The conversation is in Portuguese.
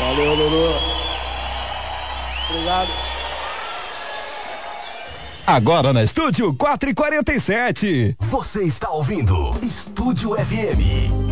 Valeu, Lulu. Obrigado. Agora na Estúdio 4h47. Você está ouvindo Estúdio FM.